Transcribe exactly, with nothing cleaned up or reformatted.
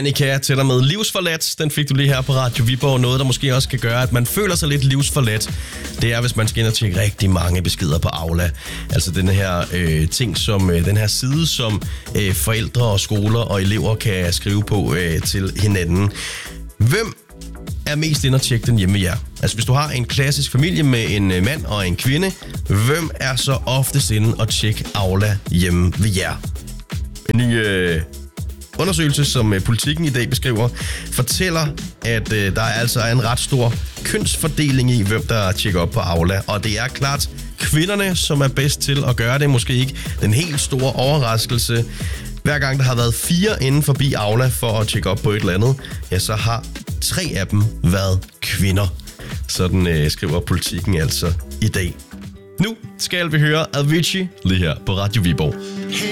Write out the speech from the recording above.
Danica til dig med livsforladt. Den fik du lige her på Radio Viborg. Noget, der måske også kan gøre, at man føler sig lidt livsforladt. Det er, hvis man skal ind og tjekke rigtig mange beskeder på Aula. Altså den her øh, ting, som øh, den her side, som øh, forældre og skoler og elever kan skrive på øh, til hinanden. Hvem er mest inde og tjekke den hjemme med jer? Altså hvis du har en klassisk familie med en øh, mand og en kvinde, hvem er så oftest inde og tjekke Aula hjemme ved jer? En ny øh, undersøgelse, som øh, Politikken i dag beskriver, fortæller, at øh, der altså er en ret stor kønsfordeling i, hvem der tjekker op på Aula. Og det er klart kvinderne, som er bedst til at gøre det. Måske ikke den helt store overraskelse. Hver gang der har været fire inden forbi Aula for at tjekke op på et eller andet, ja, så har tre af dem været kvinder. Sådan øh, skriver Politikken altså i dag. Nu skal vi høre Avicii lige her på Radio Viborg.